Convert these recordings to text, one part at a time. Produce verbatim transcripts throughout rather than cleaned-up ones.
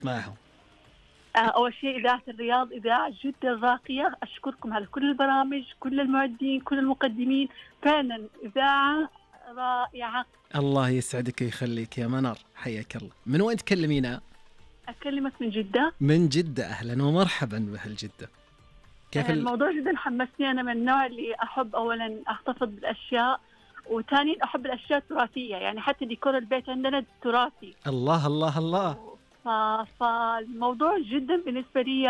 معهم. آه، أول شيء إذاعة الرياض إذاعة جدا راقية، أشكركم على كل البرامج، كل المعدين، كل المقدمين، فعلا إذاعة رائعة. الله يسعدك ويخليك يا منار، حياك الله. من وين تكلمينا؟ أكلمك من جدة. من جدة، أهلا ومرحبا بأهل جدة. كيف ال... الموضوع جدا حمسني. أنا من النوع اللي أحب أولا أحتفظ بالأشياء، وثانيا أحب الأشياء التراثية، يعني حتى ديكور البيت عندنا تراثي. الله الله الله. ف... فالموضوع جدا بالنسبة لي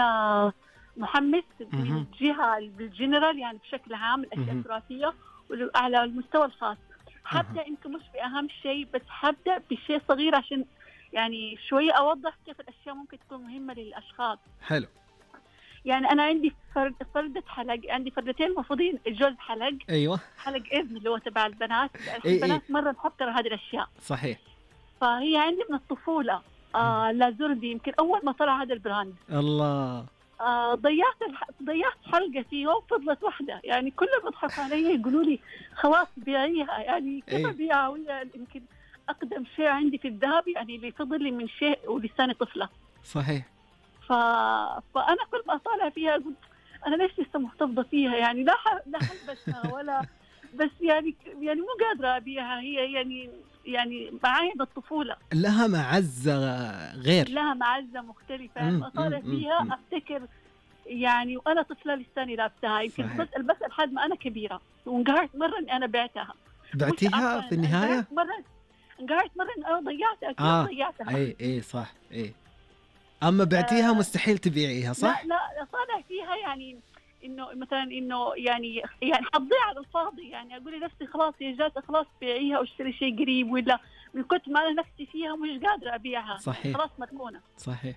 محمس من جهة بالجنرال، يعني بشكل عام الأشياء التراثية وعلى المستوى الخاص. حبدأ يمكن مش بأهم شيء، بس حبدأ بشيء صغير عشان يعني شوية أوضح كيف الأشياء ممكن تكون مهمة للأشخاص. حلو. يعني أنا عندي فرد فردة حلق، عندي فردتين المفروضين جوز حلق. أيوة. حلق إذن اللي هو تبع البنات. إيه البنات إيه. مرة نحب ترى هذه الأشياء. صحيح. فهي عندي من الطفولة. آه لازوردي يمكن أول ما طلع هذا البراند. الله. آه ضيعت الح... ضيعت حلقة فيه وفضلت واحدة، يعني كل ما يضحك علي يقولوا لي خلاص بيعيها، يعني كيف أبيعها وهي يمكن أقدم شيء عندي في الذهب، يعني اللي فضل لي من شيء ولساني طفلة. صحيح. ف... فأنا كل ما أطالع فيها قلت أنا ليش لسه محتفظة فيها، يعني لا ح... لا حلبسها ولا بس يعني يعني مو قادرة أبيعها. هي يعني يعني معايا بالطفولة، لها معزة غير، لها معزة مختلفة. لما أطالع فيها أفتكر يعني وأنا طفلة لساني لابسها، يمكن بس ألبسها لحد ما أنا كبيرة، وانقهرت مرة إني أنا بعتها. بعتيها في النهاية؟ مرة انقهرت مرة إني أنا ضيعتها. كيف آه. ضيعتها؟ أي أي صح. أي أما بعتيها آه. مستحيل تبيعيها صح؟ لا لا أطالع فيها يعني إنه مثلا إنه يعني يعني حتضيع على الفاضي، يعني أقول لنفسي خلاص هي جالسة خلاص بيعيها واشتري شيء قريب، ولا من كنت ما أنا نفسي فيها مش قادرة أبيعها. صحيح. خلاص مركونة. صحيح.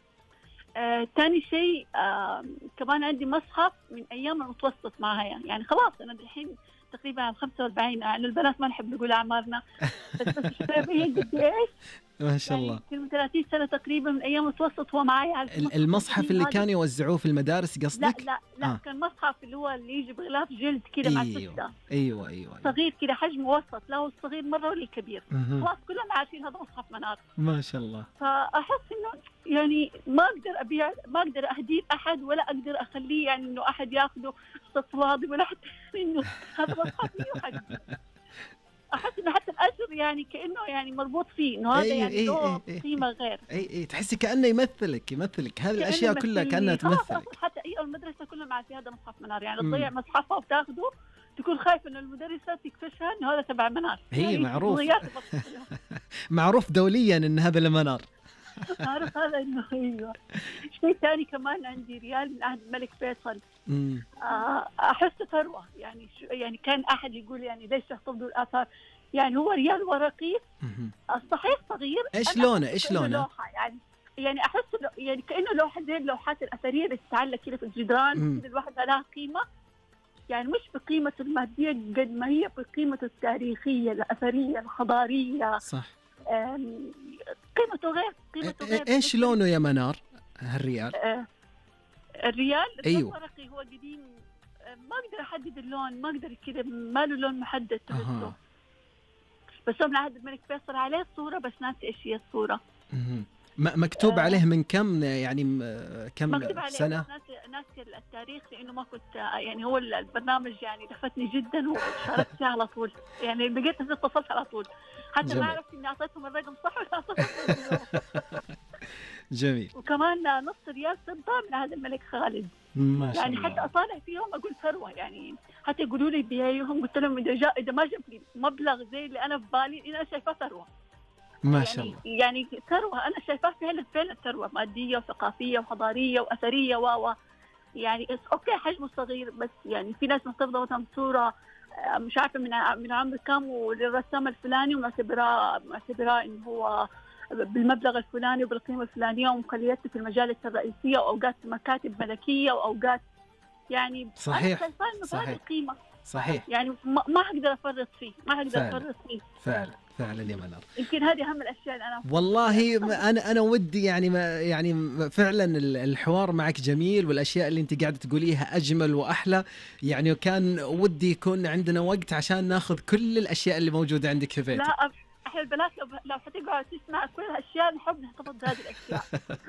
آه، تاني شيء آه، كمان عندي مصحف من أيام المتوسط معايا، يعني خلاص أنا الحين تقريبا على خمسة وأربعين، يعني البنات ما نحب نقول أعمارنا بس بس الشبابية قد إيش ما شاء الله. يعني يمكن ثلاثين سنة تقريبا من أيام المتوسط هو معايا على المصحف اللي كانوا يوزعوه في المدارس قصدك؟ لا لا لا آه. كان مصحف اللي هو اللي يجي بغلاف جلد كده. أيوة. مع السدة. أيوة, أيوة أيوة صغير كده حجم وسط، لا هو الصغير مرة ولا الكبير. خلاص كلهم عارفين هذا مصحف منار. ما شاء الله. فأحس إنه يعني ما أقدر أبيع، ما أقدر أهديه أحد، ولا أقدر أخليه يعني إنه أحد يأخذه استطرادي، ولا حتى إنه هذا مصحف لي حق. أحس إنه حتى الأجر يعني كأنه يعني مربوط فيه، إنه هذا يعني أي له أي قيمة غير. أي أي تحسي كأنه يمثلك يمثلك هذه الأشياء كلها كأنها تمثلك. حتى أي المدرسة كلها مع في هذا مصحف منار، يعني تضيع مصحفها وتاخده تكون خايفة إنه المدرسة تكتشفها إنه هذا تبع منار. هي يعني معروف معروف دوليا إن هذا لمنار. عارف هذا إنه أيوة. شيء ثاني كمان عندي ريال من عهد الملك فيصل. آه أحس ثروة، يعني شو يعني كان أحد يقول يعني ليش تحتفظوا الآثار، يعني هو ريال ورقي صحيح صغير. إيش لونه إيش لونه؟ يعني يعني أحس يعني كأنه لوحة زي اللوحات الأثرية اللي تتعلق كده في الجدران، كده الواحدة لها قيمة، يعني مش بقيمة المادية قد ما هي بقيمة التاريخية الأثرية الحضارية. صح. قيمته غير قيمته غير. إيش لونه يا منار هالريال؟ آه الريال أيوة. ورقي هو قديم، ما أقدر أحدد اللون، ما أقدر كده ما له لون محدد تحسه. أه. بس هو من عهد الملك فيصل عليه صورة، بس ناسي إيش هي الصورة. أه. مكتوب آه. عليه من كم يعني كم سنة؟ ناسي ناسي التاريخ لأنه ما كنت يعني هو البرنامج يعني لفتني جدا وشاركت فيه على طول، يعني بقيت اتصلت على طول حتى جميل. ما عرفت إني أعطيتهم الرقم صح ولا أعطيتهم. جميل. وكمان نص ريال فضة من عهد الملك خالد. ما شاء يعني الله. حتى أطالع فيهم أقول ثروة، يعني حتى يقولوا لي بيعيهم، قلت لهم إذا جاء إذا ما جاب لي مبلغ زي اللي أنا في بالي أنا شايفاه ثروة. ما شاء الله. يعني, يعني ثروة أنا شايفاه فعلا فعلا ثروة مادية وثقافية وحضارية وأثرية و يعني أوكي حجمه صغير، بس يعني في ناس محتفظة مثلا بصورة مش عارفة من من عمر كم وللرسام الفلاني ومعتبراه معتبراه إنه هو بالمبلغ الفلاني وبالقيمة الفلانية ومخليته في المجالس الرئيسية وأوقات مكاتب ملكية وأوقات يعني. صحيح. أنا شايفاه إنه بهذه القيمة. صحيح. يعني ما, ما أقدر أفرط فيه، ما أقدر أفرط فيه. فعلا فعلا يا منار. يمكن هذه أهم الأشياء اللي أنا والله أنا أنا ودي يعني ما يعني فعلا الحوار معك جميل، والأشياء اللي أنت قاعدة تقوليها أجمل وأحلى، يعني كان ودي يكون عندنا وقت عشان ناخذ كل الأشياء اللي موجودة عندك في بيتك. لا احنا البنات لو لو حتقعد تسمع كل الاشياء نحب نحتفظ بهذه الاشياء.